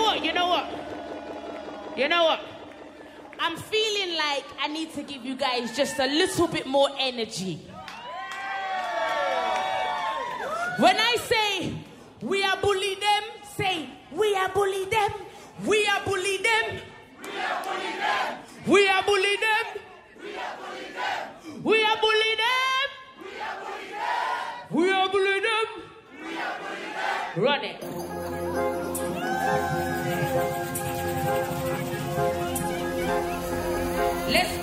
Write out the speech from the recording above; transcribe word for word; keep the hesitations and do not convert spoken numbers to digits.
what? You know what? You know what? I'm feeling like I need to give you guys just a little bit more energy. When I say we are bully them, say we are bully them. We are bully them. We are bully them. We are bully them. We are bully them. We are bully them. We are bully them. We are bully them. We are bully them. Run it. Let's